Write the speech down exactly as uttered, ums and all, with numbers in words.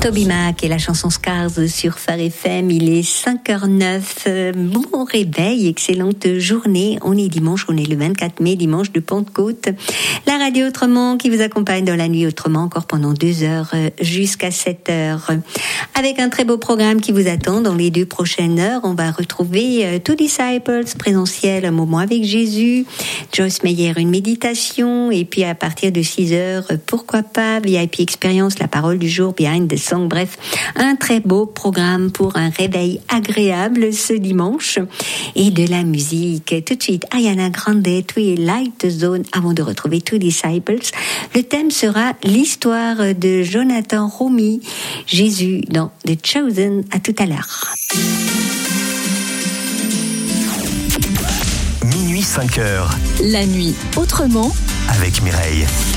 Toby Mac et la chanson Scars sur Phare F M, il est cinq heures neuf. Bon réveil, excellente journée. On est dimanche, on est le vingt-quatre mai, dimanche de Pentecôte. La radio Autrement qui vous accompagne dans la nuit autrement encore pendant deux heures jusqu'à sept heures. Avec un très beau programme qui vous attend dans les deux prochaines heures. On va retrouver Two Disciples présentiel, un moment avec Jésus. Joyce Meyer, une méditation. Et puis à partir de six heures, pourquoi pas, V I P Experience, la parole du jour, Behind the Song. Bref, un très beau programme pour un réveil agréable ce dimanche. Et de la musique. Tout de suite, Ariana Grande, Twilight Zone, avant de retrouver Two Disciples. Le thème sera l'histoire de Jonathan Romy, Jésus dans The Chosen. À tout à l'heure. Minuit cinq heures. La nuit autrement avec Mireille.